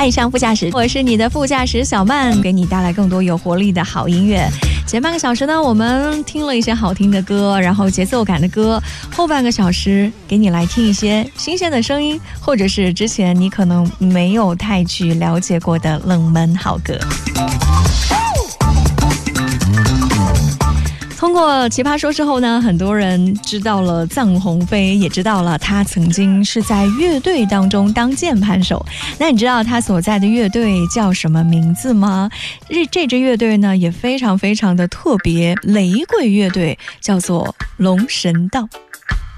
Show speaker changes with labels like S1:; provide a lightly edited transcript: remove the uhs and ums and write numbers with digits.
S1: 爱上副驾驶，我是你的副驾驶小曼，给你带来更多有活力的好音乐。前半个小时呢，我们听了一些好听的歌，然后节奏感的歌，后半个小时给你来听一些新鲜的声音，或者是之前你可能没有太去了解过的冷门好歌。通过奇葩说之后呢，很多人知道了臧鸿飞，也知道了他曾经是在乐队当中当键盘手。那你知道他所在的乐队叫什么名字吗？这支乐队呢也非常非常的特别，雷鬼乐队，叫做龙神道。